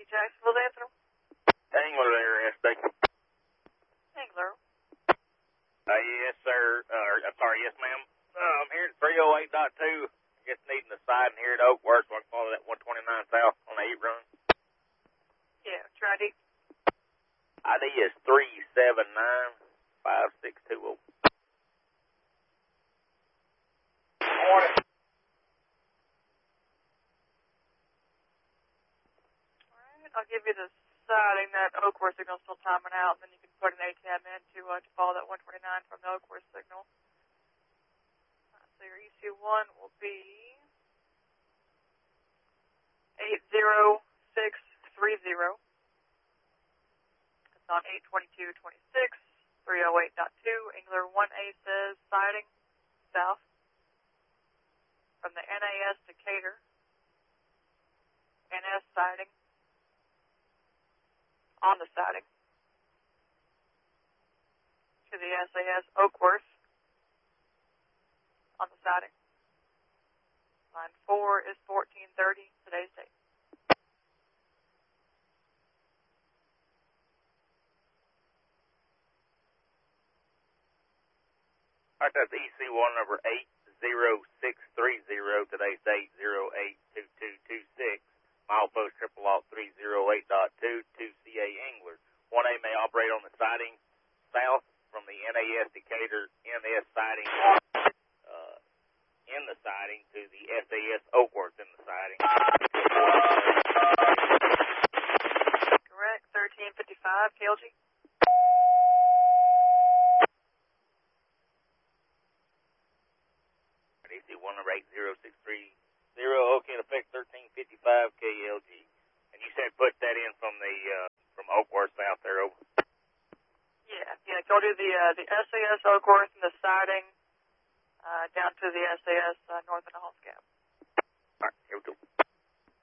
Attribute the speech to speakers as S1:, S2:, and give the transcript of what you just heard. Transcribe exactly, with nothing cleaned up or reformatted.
S1: Jacksonville, Anthony.
S2: Angler there, S D.
S1: Angler.
S2: Uh, yes, sir. Uh, I'm sorry, yes, ma'am. Uh, I'm here at three oh eight point two. Just needing the siding here at Oakworth so I can follow that one twenty-nine south on the eight run.
S1: Yeah, try D.
S2: I D is three seven nine five six two zero. Morning.
S1: Alright, I'll give you the siding. That Oakworth signal's still timing out, and then you can put an A T M in to, uh, to follow that one twenty-nine from the Oakworth signal. Uh, so your E C one will be eight zero six three zero. It's on eight twenty-two twenty-six, three oh eight point two. Angler one A says siding south from the N A S Decatur. N S siding on the siding to the S A S Oakworth on the siding. Line four is fourteen thirty, today's date.
S2: All right, that's E C one number eight zero six three zero, today's date zero eight two two two six, milepost triple alt three oh eight point two, two C A Angler. one A may operate on the siding south from the N A S Decatur N S siding, uh, in the siding to the S A S Oakworth in the siding.
S1: Correct, thirteen fifty-five, K L G.
S2: E C one number eight zero six three zero, okay, in effect thirteen fifty-five K L G. And you said put that in from the, uh, from Oakworth south there, over.
S1: Yeah, yeah, go to the, uh, the S A S Oakworth and the siding, uh, down to the S A S, uh, north of the Holmes Gap.
S2: All right, here we go.